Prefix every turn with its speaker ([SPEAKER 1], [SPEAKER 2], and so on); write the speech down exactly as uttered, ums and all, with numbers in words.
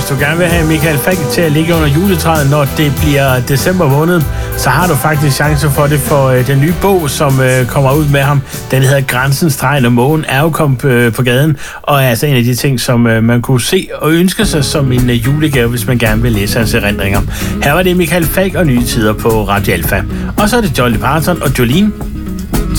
[SPEAKER 1] du gerne vil have Michael Falch til at ligge under juletræet, når det bliver december måned, så har du faktisk chance for det for øh, den nye bog, som øh, kommer ud med ham. Den hedder Grænsen, stregen og mågen, er jo kommet øh, på gaden, og er altså en af de ting, som øh, man kunne se og ønske sig som en øh, julegave, hvis man gerne vil læse hans erindringer. Her var det Michael Falch og Nye Tider på Radio Alfa. Og så er det Dolly Parton og Jolene.